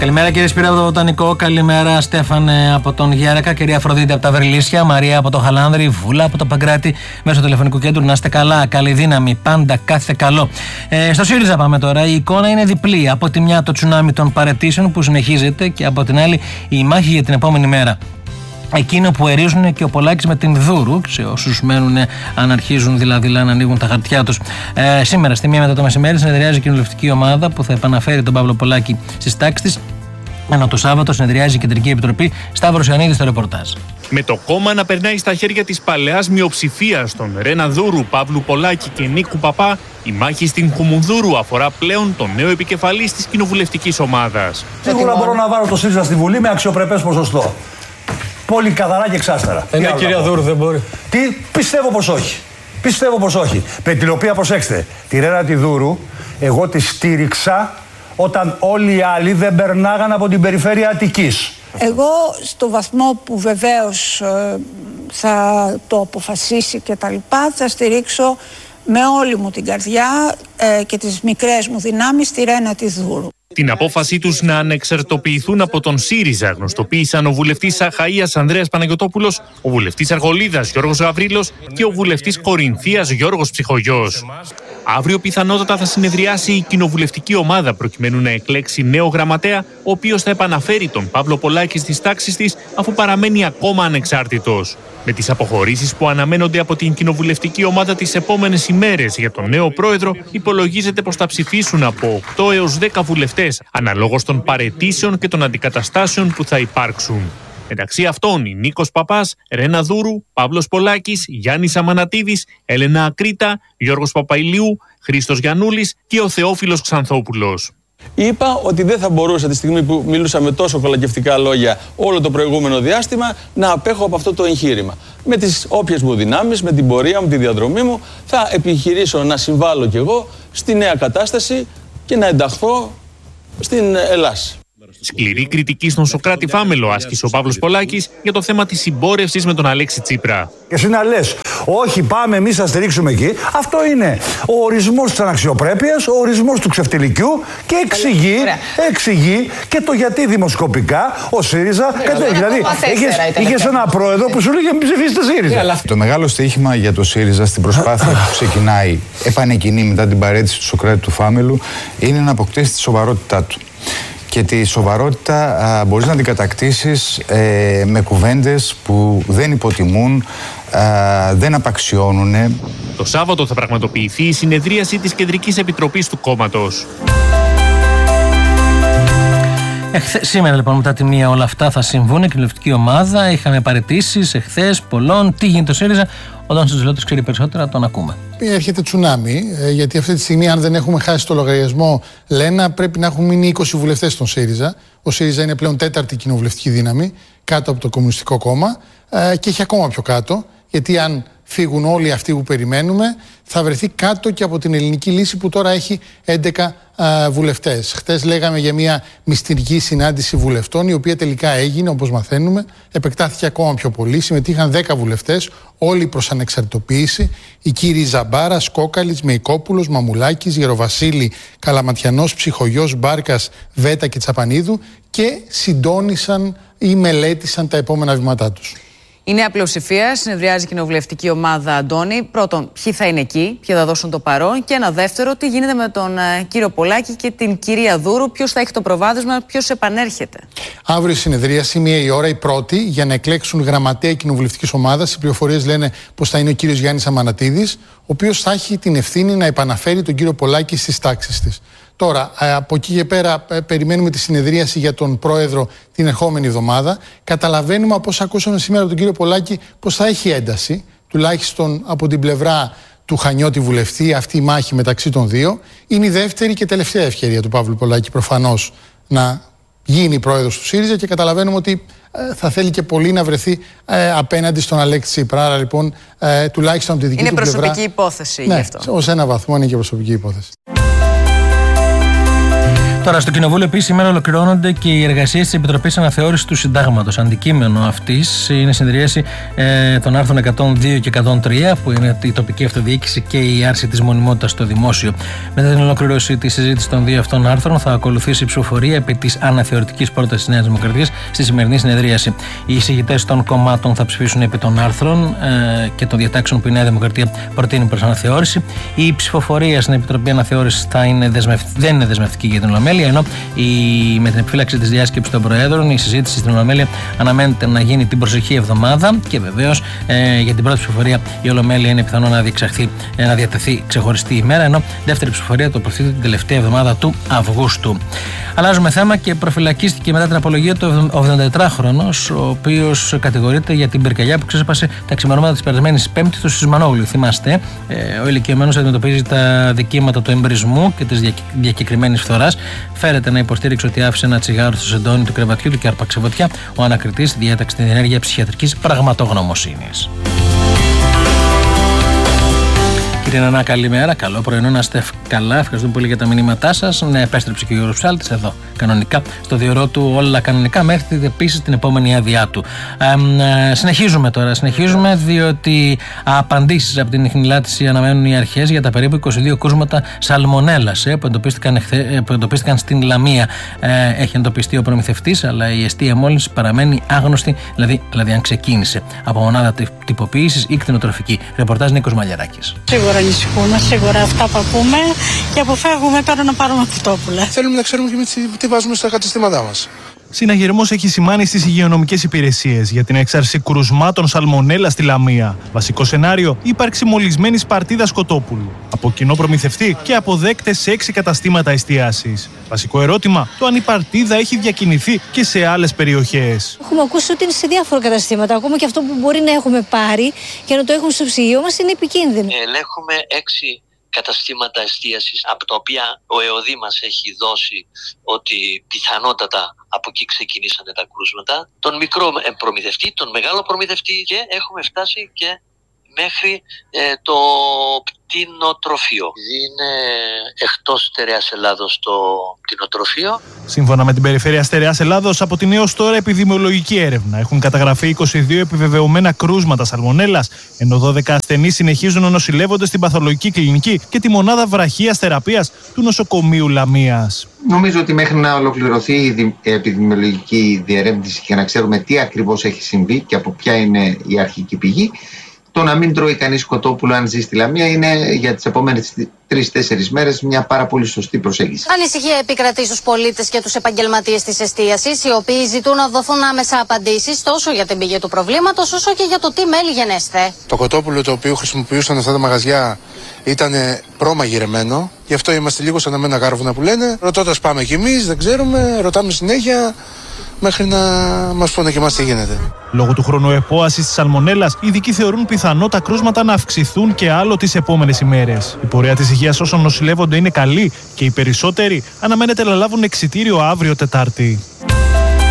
Καλημέρα κύριε Σπύρα από το Βοτανικό, καλημέρα Στέφανε από τον Γιάρεκα, κυρία Αφροδίτη από τα Βερλίσια, Μαρία από το Χαλάνδρη, Βούλα από το Παγκράτη, μέσω τηλεφωνικού κέντρου. Να είστε καλά, καλή δύναμη, πάντα κάθε καλό. Στο ΣΥΡΙΖΑ πάμε τώρα. Η εικόνα είναι διπλή. Από τη μια το τσουνάμι των παραιτήσεων που συνεχίζεται και από την άλλη η μάχη για την επόμενη μέρα. Εκείνο που ερίζουν και ο Πολάκης με την Δούρου, σε όσους μένουν αν αρχίζουν δηλαδή να ανοίγουν τα χαρτιά τους. Σήμερα στη 1 μετά το μεσημέρι συνεδριάζει η κοινοβουλευτική ομάδα που θα επαναφέρει τον Παύλο Πολάκη στις τάξεις της. Ενώ το Σάββατο συνεδριάζει η Κεντρική Επιτροπή. Σταύρος Ιωαννίδης στο ρεπορτάζ. Με το κόμμα να περνάει στα χέρια της παλαιάς μειοψηφίας των Ρένα Δούρου, Παύλου Πολάκη και Νίκου Παπά, η μάχη στην Χουμουνδούρου αφορά πλέον τον νέο επικεφαλής της κοινοβουλευτικής ομάδας. Σίγουρα μπορώ να βάλω το ΣΥΡΙΖΑ στη Βουλή με αξιοπρεπές ποσοστό. Πολύ καθαρά και εξάστερα. Κυρία Δούρου δεν μπορεί. Τι, πιστεύω πως όχι. Πιστεύω πως όχι. Με την οποία, προσέξτε, τη Ρένα τη Δούρου, εγώ τη στήριξα όταν όλοι οι άλλοι δεν περνάγαν από την περιφέρεια Αττικής. Εγώ στο βαθμό που βεβαίως θα το αποφασίσει και τα λοιπά, θα στηρίξω με όλη μου την καρδιά και τις μικρές μου δυνάμεις τη Ρένα τη Δούρου. Την απόφασή τους να ανεξαρτοποιηθούν από τον ΣΥΡΙΖΑ γνωστοποίησαν ο βουλευτής Αχαΐας Ανδρέας Παναγιωτόπουλος, ο βουλευτής Αργολίδας Γιώργος Γαβρίλος και ο βουλευτής Κορινθίας Γιώργος Ψυχογιός. Αύριο πιθανότατα θα συνεδριάσει η κοινοβουλευτική ομάδα προκειμένου να εκλέξει νέο γραμματέα, ο οποίος θα επαναφέρει τον Παύλο Πολάκη στις τάξεις της αφού παραμένει ακόμα ανεξάρτητος. Με τις αποχωρήσεις που αναμένονται από την κοινοβουλευτική ομάδα τις επόμενες ημέρες για τον νέο πρόεδρο, υπολογίζεται πως θα ψηφίσουν από 8 έως 10 βουλευτές, αναλόγως των παραιτήσεων και των αντικαταστάσεων που θα υπάρξουν. Μεταξύ αυτών η Νίκος Παπάς, Ρένα Δούρου, Παύλος Πολάκης, Γιάννης Αμανατίδης, Έλενα Ακρίτα, Γιώργος Παπαϊλιού, Χρήστος Γιαννούλης και ο Θεόφιλος Ξανθόπουλος. Είπα ότι δεν θα μπορούσα τη στιγμή που μιλούσα με τόσο κολακευτικά λόγια όλο το προηγούμενο διάστημα να απέχω από αυτό το εγχείρημα. Με τις όποιες μου δυνάμεις, με την πορεία μου, τη διαδρομή μου, θα επιχειρήσω να συμβάλλω κι εγώ στη νέα κατάσταση και να ενταχθώ στην Ελλάς. Σκληρή κριτική στον Σωκράτη Φάμελο άσκησε ο Παύλος Πολάκης για το θέμα της συμπόρευσης με τον Αλέξη Τσίπρα. Και εσύ να λες, όχι πάμε εμείς θα στηρίξουμε εκεί, αυτό είναι ο ορισμός της αναξιοπρέπειας, ο ορισμός του ξεφτιλικιού και εξηγεί και το γιατί δημοσκοπικά ο ΣΥΡΙΖΑ. Δηλαδή, είχες ένα πρόεδρο που σου λέγε μην ψηφίσετε ΣΥΡΙΖΑ. Το μεγάλο στοίχημα για το ΣΥΡΙΖΑ στην προσπάθεια που ξεκινάει επανεκκινεί μετά την παρέτηση του Σωκράτη του Φάμελου είναι να αποκτήσει τη σοβαρότητά του. Και τη σοβαρότητα μπορείς να την κατακτήσεις με κουβέντες που δεν υποτιμούν, δεν απαξιώνουν. Το Σάββατο θα πραγματοποιηθεί η συνεδρίαση της Κεντρικής Επιτροπής του κόμματος. Σήμερα λοιπόν μετά τη μία όλα αυτά θα συμβούν. Η κοινοβουλευτική ομάδα, είχαμε παραιτήσεις εχθές πολλών. Τι γίνεται το ΣΥΡΙΖΑ, ο Δόνης Ζηλώτης ξέρει περισσότερα, τον ακούμε. Έρχεται τσουνάμι, γιατί αυτή τη στιγμή, αν δεν έχουμε χάσει το λογαριασμό, λένε πρέπει να έχουν μείνει 20 βουλευτές στον ΣΥΡΙΖΑ. Ο ΣΥΡΙΖΑ είναι πλέον τέταρτη κοινοβουλευτική δύναμη κάτω από το Κομμουνιστικό Κόμμα και έχει ακόμα πιο κάτω, γιατί αν φύγουν όλοι αυτοί που περιμένουμε, θα βρεθεί κάτω και από την ελληνική λύση που τώρα έχει 11 βουλευτές. Χτες λέγαμε για μια μυστηρική συνάντηση βουλευτών, η οποία τελικά έγινε, όπως μαθαίνουμε, επεκτάθηκε ακόμα πιο πολύ. Συμμετείχαν 10 βουλευτές, όλοι προς ανεξαρτητοποίηση. Οι κύριοι Ζαμπάρας, Κόκαλης, Μεϊκόπουλος, Μαμουλάκης, Γεροβασίλη, Καλαματιανός, Ψυχογιός, Μπάρκας, Βέτα και Τσαπανίδου και συντόνισαν ή μελέτησαν τα επόμενα βήματά τους. Η νέα πλειοψηφία συνεδριάζει η κοινοβουλευτική ομάδα, Αντώνη. Πρώτον, ποιοι θα είναι εκεί, ποιοι θα δώσουν το παρόν. Και ένα δεύτερο, τι γίνεται με τον κύριο Πολάκη και την κυρία Δούρου, ποιος θα έχει το προβάδισμα, ποιος επανέρχεται. Αύριο συνεδρίαση, 1 η ώρα, η πρώτη, για να εκλέξουν γραμματέα κοινοβουλευτικής ομάδας. Οι πληροφορίες λένε πως θα είναι ο κύριος Γιάννης Αμανατίδης, ο οποίος θα έχει την ευθύνη να επαναφέρει τον κύριο Πολάκη στις τάξεις της. Τώρα, από εκεί και πέρα, περιμένουμε τη συνεδρίαση για τον πρόεδρο την ερχόμενη εβδομάδα. Καταλαβαίνουμε από όσα ακούσαμε σήμερα από τον κύριο Πολάκη πως θα έχει ένταση, τουλάχιστον από την πλευρά του Χανιώτη βουλευτή, αυτή η μάχη μεταξύ των δύο. Είναι η δεύτερη και τελευταία ευκαιρία του Παύλου Πολάκη προφανώς να γίνει πρόεδρος του ΣΥΡΙΖΑ και καταλαβαίνουμε ότι θα θέλει και πολύ να βρεθεί απέναντι στον Αλέξη Τσίπρα. Άρα λοιπόν, τουλάχιστον από τη δική του πλευρά. Είναι προσωπική υπόθεση γι' αυτό. Ως ένα βαθμό είναι και προσωπική υπόθεση. Τώρα, στο Κοινοβούλιο επίσης σήμερα ολοκληρώνονται και οι εργασίες της Επιτροπής Αναθεώρησης του Συντάγματος. Αντικείμενο αυτής είναι η συνεδρίαση των άρθρων 102 και 103, που είναι η τοπική αυτοδιοίκηση και η άρση της μονιμότητας στο δημόσιο. Μετά την ολοκλήρωση της συζήτησης των δύο αυτών άρθρων, θα ακολουθήσει η ψηφοφορία επί της αναθεωρητικής πρότασης της Νέας Δημοκρατίας στη σημερινή συνεδρίαση. Οι εισηγητές των κομμάτων θα ψηφίσουν επί των άρθρων και των διατάξεων που η Νέα Δημοκρατία προτείνει προς αναθεώρηση. Η ψηφοφορία στην Επιτροπή Αναθεώρησης δεν είναι δεσμευτική για την Ολομέλεια, ενώ με την επιφύλαξη της διάσκεψης των Προέδρων η συζήτηση στην Ολομέλεια αναμένεται να γίνει την προσεχή εβδομάδα και βεβαίως για την πρώτη ψηφοφορία η Ολομέλεια είναι πιθανό να διατεθεί ξεχωριστή ημέρα, ενώ δεύτερη ψηφοφορία τοποθετείται την τελευταία εβδομάδα του Αυγούστου. Αλλάζουμε θέμα και προφυλακίστηκε μετά την απολογία του 84χρονος, ο οποίος κατηγορείται για την πυρκαγιά που ξέσπασε τα ξημερώματα της περασμένης Πέμπτης στο Σισμανόγλου. Θυμάστε, ο ηλικιωμένος αντιμετωπίζει τα δικήματα του εμπρισμού και της διακεκριμένης φθοράς. Φέρεται να υποστήριξε ότι άφησε ένα τσιγάρο στο σεντόνι του κρεβατιού του και άρπαξε φωτιά. Ο ανακριτής διέταξε την ενέργεια ψυχιατρικής πραγματογνωμοσύνης. Κύριε Νανά, καλημέρα. Καλό πρωινό, να είστε καλά. Ευχαριστούμε πολύ για τα μηνύματά σας. Ναι, επέστρεψε και ο Γιώργος Ψάλτης εδώ. Κανονικά, στο διορό του, όλα κανονικά, μέχρι επίσης την επόμενη άδειά του. Συνεχίζουμε τώρα. Διότι απαντήσεις από την ιχνηλάτηση αναμένουν οι αρχές για τα περίπου 22 κρούσματα σαλμονέλας που εντοπίστηκαν στην Λαμία. Έχει εντοπιστεί ο προμηθευτής, αλλά η αιστεία μόλυνσης παραμένει άγνωστη, δηλαδή αν ξεκίνησε από μονάδα τυποποίησης ή κτηνοτροφική. Ρεπορτάζ Νίκος Μαλιαράκης. Σίγουρα ανησυχούμε, σίγουρα αυτά που ακούμε και αποφεύγουμε τώρα να πάρουμε κοτόπουλα. Θέλουμε να ξέρουμε και τι βάζουμε στα καταστήματά μας. Συναγερμός έχει σημάνει στις υγειονομικές υπηρεσίες για την έξαρση κρουσμάτων σαλμονέλα στη Λαμία. Βασικό σενάριο, ύπαρξη μολυσμένης παρτίδας κοτόπουλου. Από κοινό προμηθευτή και αποδέκτες σε 6 καταστήματα εστιάσεις. Βασικό ερώτημα, το αν η παρτίδα έχει διακινηθεί και σε άλλες περιοχές. Έχουμε ακούσει ότι είναι σε διάφορα καταστήματα. Ακόμα και αυτό που μπορεί να έχουμε πάρει και να το έχουμε στο ψυγείο μας είναι επικίνδυνο. Ελέγχουμε 6 καταστήματα εστίασης, από τα οποία ο ΕΟΔΗ μας έχει δώσει ότι πιθανότατα από εκεί ξεκινήσανε τα κρούσματα, τον μικρό προμηθευτή, τον μεγάλο προμηθευτή και έχουμε φτάσει και μέχρι το κτηνοτροφείο. Είναι εκτός στερεάς Ελλάδος το κτηνοτροφείο. Σύμφωνα με την Περιφέρεια Στερεάς Ελλάδος, από την έως τώρα επιδημιολογική έρευνα έχουν καταγραφεί 22 επιβεβαιωμένα κρούσματα σαλμονέλας, ενώ 12 ασθενείς συνεχίζουν να νοσηλεύονται στην παθολογική κλινική και τη μονάδα βραχίας θεραπείας του νοσοκομείου Λαμίας. Νομίζω ότι μέχρι να ολοκληρωθεί η επιδημιολογική διερεύνηση και να ξέρουμε τι ακριβώς έχει συμβεί και από ποια είναι η αρχική πηγή, το να μην τρώει κανείς κοτόπουλο αν ζει στη Λαμία είναι για τις επόμενες 3-4 μέρες μια πάρα πολύ σωστή προσέγγιση. Ανησυχία επικρατεί στους πολίτες και τους επαγγελματίες της εστίασης, οι οποίοι ζητούν να δοθούν άμεσα απαντήσεις τόσο για την πηγή του προβλήματος όσο και για το τι μέλι γενέστε. Το κοτόπουλο το οποίο χρησιμοποιούσαν αυτά τα μαγαζιά ήταν προμαγειρεμένο, γι' αυτό είμαστε λίγο σαν ένα γάρβουνα που λένε. Ρωτώντας πάμε κι εμείς, δεν ξέρουμε, ρωτάμε συνέχεια. Μέχρι να μας πούνε και εμάς τι γίνεται. Λόγω του χρόνου επόασης της σαλμονέλας, οι ειδικοί θεωρούν πιθανό τα κρούσματα να αυξηθούν και άλλο τις επόμενες ημέρες. Η πορεία της υγείας όσων νοσηλεύονται είναι καλή και οι περισσότεροι αναμένεται να λάβουν εξιτήριο αύριο Τετάρτη.